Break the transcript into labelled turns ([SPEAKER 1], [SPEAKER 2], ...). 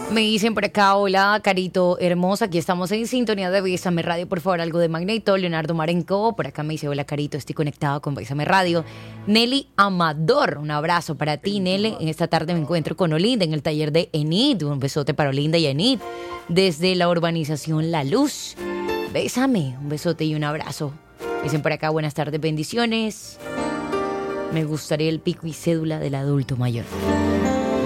[SPEAKER 1] Me dicen por acá, hola, Carito hermosa, aquí estamos en sintonía de Bésame Radio, por favor, algo de Magneto. Leonardo Marenco, por acá me dice, hola, Carito, estoy conectado con Bésame Radio. Nelly Amador, un abrazo para ti, Nelly. En esta tarde me encuentro con Olinda en el taller de Enid. Un besote para Olinda y Enid desde la urbanización La Luz. Bésame, un besote y un abrazo. Dicen por acá, buenas tardes, bendiciones. Me gustaría el pico y cédula del adulto mayor.